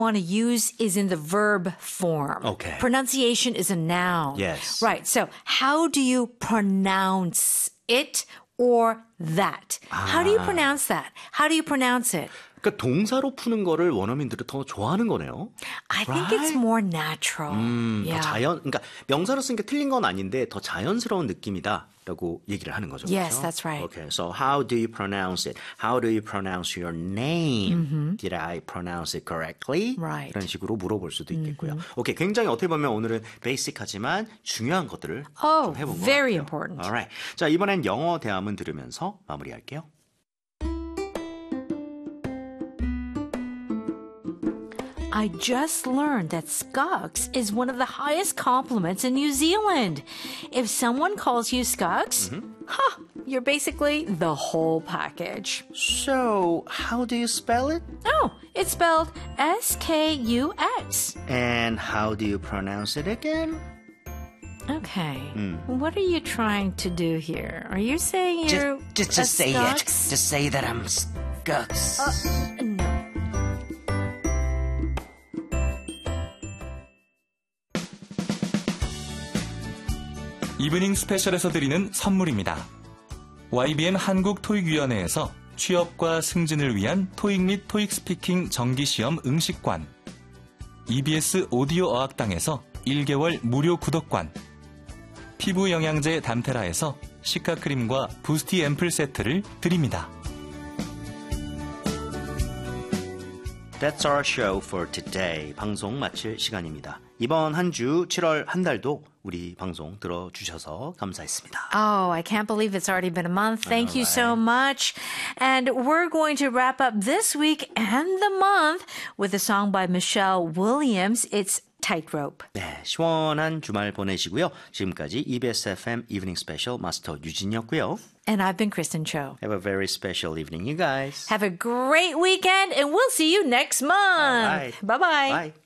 want to use is in the verb form. Okay. Pronunciation is a noun. Yes. Right. So how do you pronounce it or that? How do you pronounce that? How do you pronounce it? 그러니까 동사로 푸는 거를 원어민들이 더 좋아하는 거네요. I think it's more natural. 더 그러니까 명사로 쓴 게 틀린 건 아닌데 더 자연스러운 느낌이다라고 얘기를 하는 거죠. Yes, 그렇죠? that's right. Okay, so how do you pronounce it? How do you pronounce your name? Did I pronounce it correctly? Right. 이런 식으로 물어볼 수도 있겠고요. 오케이, 굉장히 어떻게 보면 오늘은 베이직하지만 중요한 것들을 좀 해본 것 very 같아요. important. Alright. 자, 이번엔 영어 대화문 들으면서 마무리할게요. I just learned that Skux is one of the highest compliments in New Zealand. If someone calls you Skux, you're basically the whole package. So, how do you spell it? Oh, it's spelled S-K-U-X. And how do you pronounce it again? Okay. What are you trying to do here? Are you saying you're Just a say Skux? it. Just say that I'm Skux. No. 이브닝 스페셜에서 드리는 선물입니다. YBN 한국토익위원회에서 취업과 승진을 위한 토익 및 토익 스피킹 정기시험 응시권, EBS 오디오 어학당에서 1개월 무료 구독권, 피부 영양제 담테라에서 시카크림과 부스티 앰플 세트를 드립니다. That's our show for today. 방송 마칠 시간입니다. 이번 한 주 7월 한 달도 우리 방송 들어주셔서 감사했습니다. Oh, I can't believe it's already been a month. Thank you so much. And we're going to wrap up this week and the month with a song by Michelle Williams. It's Tightrope. 네, 시원한 주말 보내시고요. 지금까지 EBS FM Evening Special 마스터 유진이었고요. And I've been Kristen Cho. Have a very special evening, you guys. Have a great weekend, and we'll see you next month. All right. Bye-bye. Bye.